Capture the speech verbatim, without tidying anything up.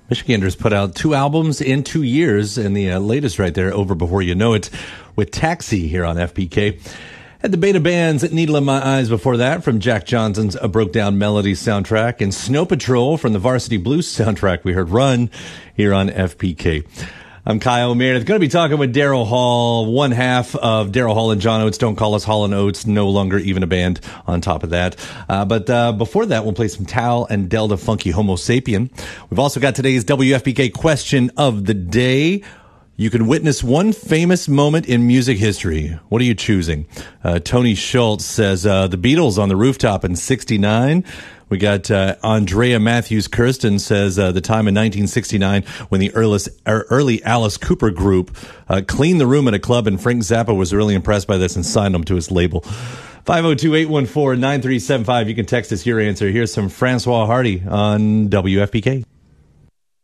Michiganders put out two albums in two years, and the uh, latest right there, Over Before You Know It, with Taxi here on F P K. Had the Beta Band's Needle in My Eyes before that from Jack Johnson's A Broke Down Melody soundtrack, and Snow Patrol from the Varsity Blues soundtrack. We heard Run here on F P K. I'm Kyle Meredith. Going to be talking with Daryl Hall, one half of Daryl Hall and John Oates. Don't call us Hall and Oates. No longer even a band on top of that. Uh, but uh, before that, we'll play some Tal and Delta Funky Homo Sapien. We've also got today's W F P K question of the day. You can witness one famous moment in music history. What are you choosing? Uh, Tony Schultz says uh, the Beatles on the rooftop in sixty-nine. We got uh, Andrea Matthews Kirsten says uh, the time in nineteen sixty-nine when the early, early Alice Cooper group uh, cleaned the room at a club, and Frank Zappa was really impressed by this and signed them to his label. five oh two, eight one four, nine three seven five. You can text us your answer. Here's some Francois Hardy on W F P K.